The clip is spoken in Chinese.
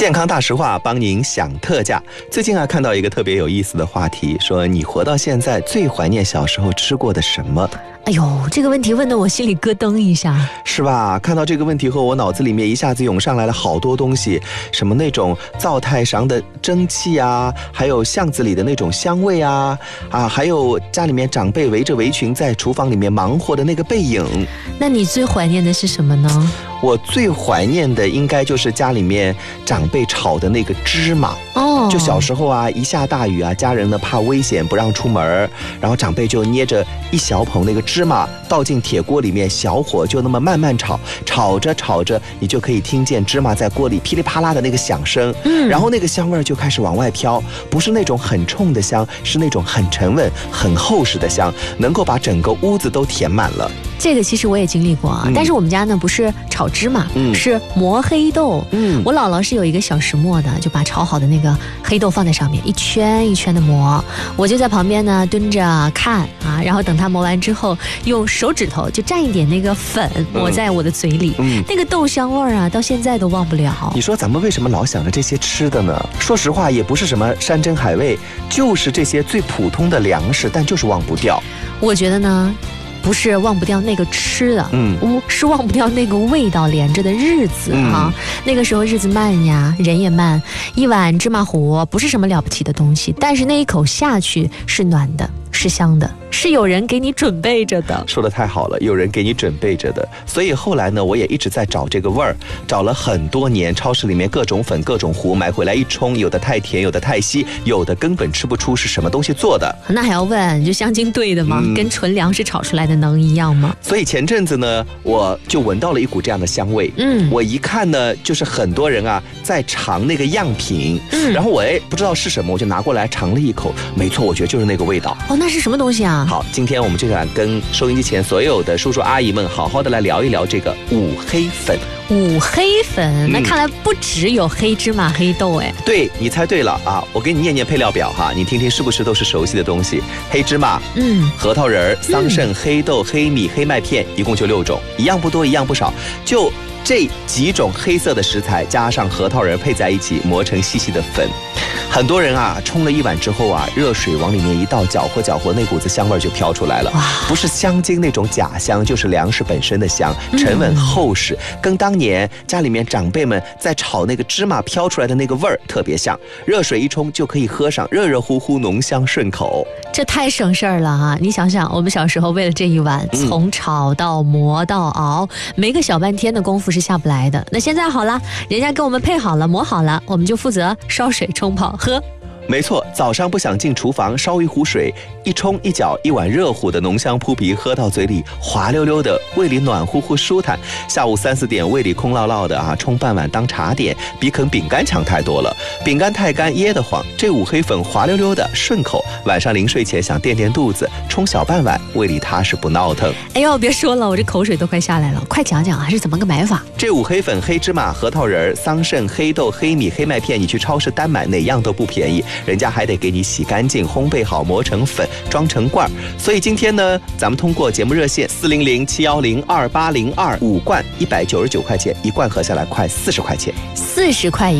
健康大实话，帮您享特价。最近啊，看到一个特别有意思的话题，说你活到现在最怀念小时候吃过的什么？ 哎呦，这个问题问得我心里咯噔一下， 是吧？看到这个问题后，我脑子里面一下子涌上来了好多东西，什么那种灶台上的蒸汽啊，还有巷子里的那种香味啊，还有家里面长辈围着围裙在厨房里面忙活的那个背影。 那你最怀念的是什么呢？ 我最怀念的应该就是家里面长辈炒的那个芝麻。就小时候啊，一下大雨啊，家人呢怕危险不让出门，然后长辈就捏着一小捧那个芝麻倒进铁锅里面，小火就那么慢慢炒，炒着炒着，你就可以听见芝麻在锅里噼里啪啦的那个响声，然后那个香味就开始往外飘，不是那种很冲的香，是那种很沉稳、很厚实的香，能够把整个屋子都填满了。 这个其实我也经历过啊，但是我们家呢不是炒芝麻，是磨黑豆。我姥姥是有一个小石磨的，就把炒好的那个黑豆放在上面，一圈一圈的磨，我就在旁边呢蹲着看啊，然后等它磨完之后，用手指头就蘸一点那个粉抹在我的嘴里，那个豆香味啊，到现在都忘不了。 你说咱们为什么老想着这些吃的呢？说实话，也不是什么山珍海味，就是这些最普通的粮食，但就是忘不掉。 我觉得呢，不是忘不掉那个吃的，是忘不掉那个味道连着的日子哈。那个时候日子慢呀，人也慢，一碗芝麻糊不是什么了不起的东西，但是那一口下去是暖的，是香的，是有人给你准备着的。 说得太好了，有人给你准备着的。所以后来呢，我也一直在找这个味儿，找了很多年，超市里面各种粉各种糊买回来一冲，有的太甜，有的太稀，有的根本吃不出是什么东西做的。 那还要问，就香精兑的吗？跟纯粮食炒出来的能一样吗？ 所以前阵子呢，我就闻到了一股这样的香味。我一看呢，就是很多人啊在尝那个样品，然后我不知道是什么，我就拿过来尝了一口，没错，我觉得就是那个味道。 那是什么东西啊？ 好，今天我们就想跟收音机前所有的叔叔阿姨们好好的来聊一聊这个五黑粉。 五黑粉，那看来不只有黑芝麻、黑豆哎。 对，你猜对了啊！我给你念念配料表哈，你听听是不是都是熟悉的东西？黑芝麻，核桃仁、桑葚、黑豆、黑米、黑麦片，一共就6种，一样不多，一样不少，就这几种黑色的食材加上核桃仁配在一起，磨成细细的粉。很多人啊，冲了一碗之后啊，热水往里面一倒，搅和搅和，那股子香味就飘出来了。不是香精那种假香，就是粮食本身的香，沉稳厚实，跟当年家里面长辈们在炒那个芝麻飘出来的那个味儿特别像。热水一冲就可以喝上，热热乎乎，浓香顺口。 这太省事儿了啊！你想想，我们小时候为了这一碗，从炒到磨到熬，没个小半天的功夫是下不来的。那现在好了，人家给我们配好了，磨好了，我们就负责烧水冲泡喝。 没错，早上不想进厨房，烧一壶水，一冲一搅，一碗热乎的浓香扑鼻，喝到嘴里滑溜溜的，胃里暖乎乎舒坦。下午3、4点胃里空落落的啊，冲半碗当茶点，比啃饼干强太多了。饼干太干噎得慌，这五黑粉滑溜溜的顺口，晚上临睡前想垫垫肚子，冲小半碗，胃里踏实不闹腾。 哎呦，别说了，我这口水都快下来了，快讲讲啊，是怎么个买法？ 这五黑粉、黑芝麻、核桃仁、桑葚、黑豆、黑米、黑麦片，你去超市单买哪样都不便宜，人家还得给你洗干净、烘焙好、磨成粉、装成罐。所以今天呢，咱们通过节目热线400-710-2802，5罐199块钱，一罐合下来快40块钱， 40块。